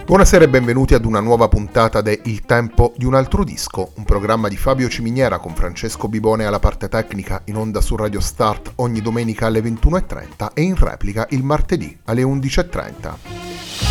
Buonasera e benvenuti ad una nuova puntata de Il tempo di un altro disco, un programma di Fabio Ciminiera con Francesco Bibone alla parte tecnica, in onda su Radio Start ogni domenica alle 21:30 e in replica il martedì alle 11:30.